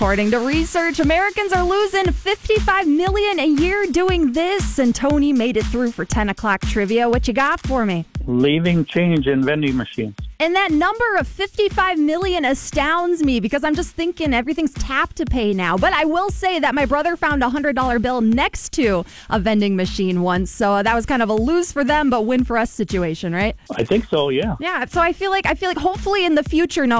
According to research, Americans are losing $55 million a year doing this. And Tony made it through for 10 o'clock trivia. What you got for me? Leaving change in vending machines. And that number of 55 million astounds me because I'm just thinking everything's tap to pay now. But I will say that my brother found a $100 bill next to a vending machine once. So that was kind of a lose for them, but win for us situation, right? I think so, yeah. Yeah. So I feel like hopefully in the future, no,